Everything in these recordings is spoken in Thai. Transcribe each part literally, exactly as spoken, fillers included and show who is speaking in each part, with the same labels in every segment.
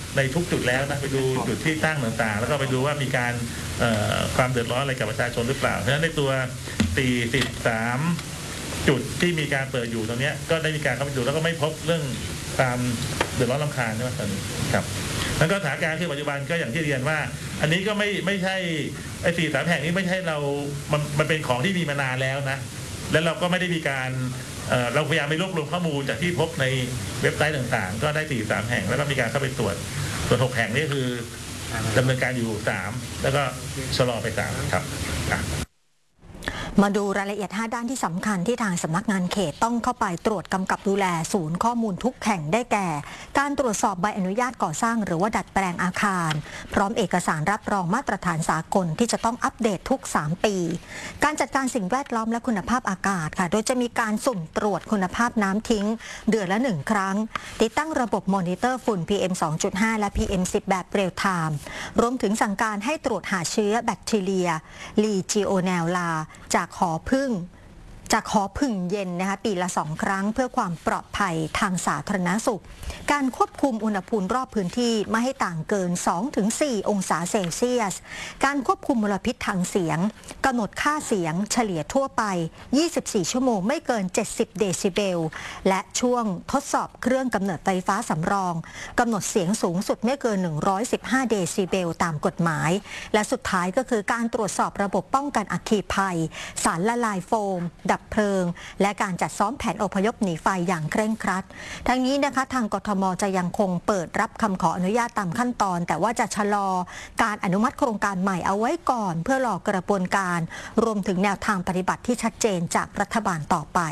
Speaker 1: ในทุกจุดแล้วนะไปดูจุดที่ตั้งต่างๆแล้วก็ไปดูว่ามีการความเดือดร้อนอะไรกับประชาชนหรือเปล่าเพราะฉะนั้นในตัวสี่สิบสามจุดที่มีการเปิดอยู่ตรงนี้ก็ได้มีการเข้าไปดูแล้วก็ไม่พบเรื่องความเดือดร้อนรำคาญใช่ไหมตอนนี้ครับแล้วก็สถานการณ์คือปัจจุบันก็อย่างที่เรียนว่าอันนี้ก็ไม่ไม่ใช่ไอ้สี่สามแห่งนี้ไม่ใช่เรามันมันเป็นของที่มีมานานแล้วนะแล้วเราก็ไม่ได้มีการเอ่อเราพยายามไปรวบรวมข้อมูลจากที่พบในเว็บไซต์ต่างๆก็ได้สี่สามแห่งแล้วก็มีการเข้าไปตรวจส่วนหกแห่งนี้คือดำเนินการอยู่สามแล้วก็ชะลอไปสามครับ
Speaker 2: มาดูรายละเอียดห้าด้านที่สำคัญที่ทางสำนักงานเขตต้องเข้าไปตรวจกำกับดูแลศูนย์ข้อมูลทุกแห่งได้แก่การตรวจสอบใบอนุญาตก่อสร้างหรือว่าดัดแปลงอาคารพร้อมเอกสารรับรองมาตรฐานสากลที่จะต้องอัปเดตทุกสามปีการจัดการสิ่งแวดล้อมและคุณภาพอากาศค่ะโดยจะมีการสุ่มตรวจคุณภาพน้ำทิ้งเดือนละหนึ่งครั้งติดตั้งระบบมอนิเตอร์ฝุ่น พี เอ็ม สองจุดห้า และ พี เอ็ม สิบ แบบเรียลไทม์รวมถึงสั่งการให้ตรวจหาเชื้อแบคทีเรียลีจิโอเนลลาจากหอผึ้งจากหอผึ่งเย็นนะคะปีละสองครั้งเพื่อความปลอดภัยทางสาธารณสุขการควบคุมอุณหภูมิรอบพื้นที่ไม่ให้ต่างเกิน สองถึงสี่ องศาเซลเซียสการควบคุมมลพิษทางเสียงกำหนดค่าเสียงเฉลี่ยทั่วไปยี่สิบสี่ชั่วโมงไม่เกินเจ็ดสิบเดซิเบลและช่วงทดสอบเครื่องกำเนิดไฟฟ้าสำรองกำหนดเสียงสูงสุดไม่เกินหนึ่งร้อยสิบห้าเดซิเบลตามกฎหมายและสุดท้ายก็คือการตรวจสอบระบบป้องกันอัคคีภัยสารละลายโฟมดับเพลิงและการจัดซ้อมแผนอพยพหนีไฟอย่างเคร่งครัดทั้งนี้นะคะทางกทม.จะยังคงเปิดรับคำขออนุญาตตามขั้นตอนแต่ว่าจะชะลอการอนุมัติโครงการใหม่เอาไว้ก่อนเพื่อรอกระบวนการรวมถึงแนวทางปฏิบัติที่ชัดเจนจากรัฐบาลต่อไป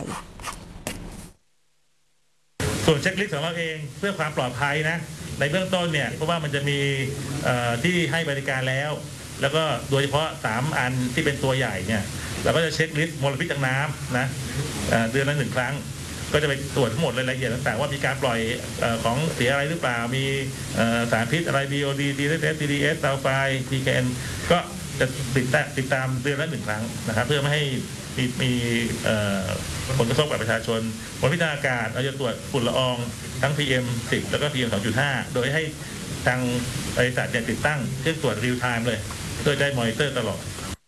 Speaker 1: ส่วนเช็คลิสต์ของเราเองเพื่อความปลอดภัยนะในเบื้องต้นเนี่ยเพราะว่ามันจะมีที่ให้บริการแล้วแล้วก็โดยเฉพาะสามอันที่เป็นตัวใหญ่เนี่ยเราก็จะเช็คลิสต์มลพิษทางน้ำนะเดือนละหนึ่งครั้งก็จะไปตรวจทั้งหมดรายละเอียดต่างๆว่ามีการปล่อยของเสียอะไรหรือเปล่ามีสารพิษอะไร ดี โอ ดี ดี เอส ดี ดี เอส ซัลไฟด์ พี เค เอ็น ก็จะติดตามติดตามเดือนละหนึ่งครั้งนะครับเพื่อไม่ให้มีมีผลกระทบกับประชาชนมลพิษทางอากาศเราจะตรวจฝุ่นละอองทั้ง พี เอ็ม สิบ แล้วก็ พี เอ็ม สองจุดห้า โดยให้ทางบริษัทติดตั้งเครื่องตรวจเรียลไทม์เลยเพื่อได้มอนิเตอร์ตลอด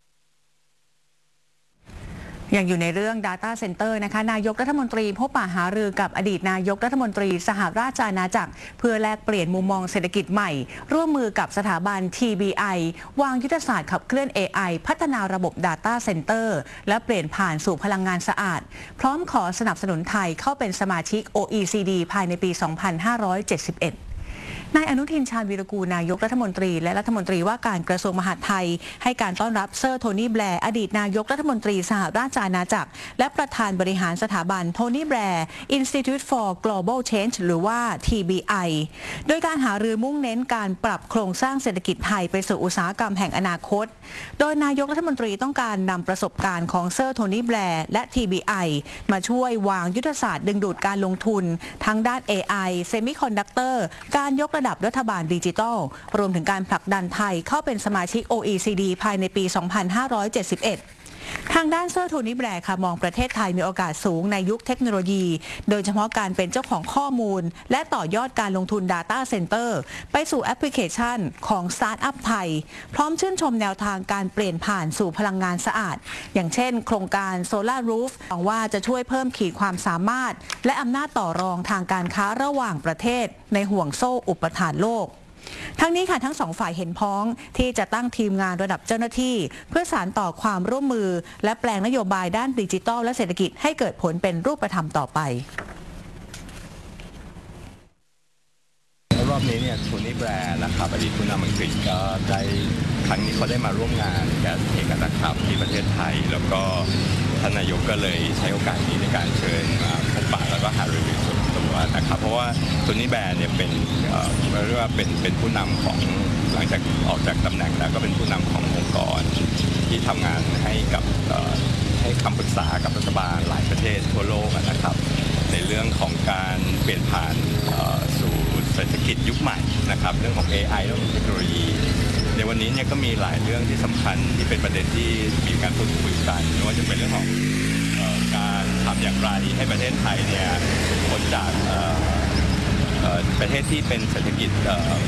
Speaker 3: ยังอยู่ในเรื่อง Data Center นะคะนายกรัฐมนตรีพบปะหารือกับอดีตนายกรัฐมนตรีสหราชอาณาจักรเพื่อแลกเปลี่ยนมุมมองเศรษฐกิจใหม่ร่วมมือกับสถาบัน ที บี ไอ วางยุทธศาสตร์ขับเคลื่อน เอ ไอ พัฒนาระบบ Data Center และเปลี่ยนผ่านสู่พลังงานสะอาดพร้อมขอสนับสนุนไทยเข้าเป็นสมาชิก โอ อี ซี ดี ภายในปี สองพันห้าร้อยเจ็ดสิบเอ็ดนายอนุทินชาญวีรกูลนายกรัฐมนตรีและรัฐมนตรีว่าการกระทรวงมหาดไทยให้การต้อนรับเซอร์โทนี่แบร์อดีตนายกรัฐมนตรีสหราชอาณาจักรและประธานบริหารสถาบันโทนี่แบร์ Institute for Global Change หรือว่า ที บี ไอ โดยการหารือมุ่งเน้นการปรับโครงสร้างเศรษฐกิจไทยไปสู่อุตสาหกรรมแห่งอนาคตโดยนายกรัฐมนตรีต้องการนำประสบการณ์ของเซอร์โทนี่แบร์และ ที บี ไอ มาช่วยวางยุทธศาสตร์ดึงดูดการลงทุนทั้งด้าน เอ ไอ เซมิคอนดักเตอร์การยกระดับรัฐบาลดิจิทัลรวมถึงการผลักดันไทยเข้าเป็นสมาชิก โอ อี ซี ดี ภายในปี สองพันห้าร้อยเจ็ดสิบเอ็ด ทางด้านเซอร์โทนี่แบร์ค่ะมองประเทศไทยมีโอกาสสูงในยุคเทคโนโลยีโดยเฉพาะการเป็นเจ้าของข้อมูลและต่อยอดการลงทุน Data Center ไปสู่แอปพลิเคชันของสตาร์ทอัพไทยพร้อมชื่นชมแนวทางการเปลี่ยนผ่านสู่พลังงานสะอาดอย่างเช่นโครงการ Solar Roof หวังว่าจะช่วยเพิ่มขีดความสามารถและอำนาจต่อรองทางการค้าระหว่างประเทศในห่วงโซ่อุปทานโลกทั้งนี้ค่ะทั้งสองฝ่ายเห็นพ้องที่จะตั้งทีมงานระดับเจ้าหน้าที่เพื่อสานต่อความร่วมมือและแปลงนโยบายด้านดิจิทัลและเศรษฐกิจให้เกิดผลเป็นรูปธรรมต่อไป
Speaker 4: รอบนี้เนี่ยโทนี่แบร์นะครับอดีตผู้นำอังกฤษก็ได้ครั้งนี้เขาได้มาร่วมงานกับเอกอัครราชทูตที่ประเทศไทยแล้วก็ท่านนายกก็เลยใช้โอกาสนี้ในการเชิญมาพบปะแล้วก็หารือส่วนตัวนะครับเพราะว่าโทนี่แบร์เนี่ยเป็นเรียกว่าเป็นเป็นผู้นำของหลังจากออกจากตำแหน่งแล้วก็เป็นผู้นำขององค์กรที่ทำงานให้กับให้คำปรึกษากับรัฐบาลหลายประเทศทั่วโลกนะครับในเรื่องของการเปลี่ยนผ่านสู่เศรษฐกิจยุคใหม่นะครับเรื่องของ เอ ไอ เรื่องของเทคโนโลยีในวันนี้เนี่ยก็มีหลายเรื่องที่สำคัญที่เป็นประเด็นที่มีการพูดคุยกันไม่ว่าจะเป็นเรื่องของการทำอย่างไรให้ประเทศไทยเนี่ยพ้นจากประเทศที่เป็นเศรษฐกิจ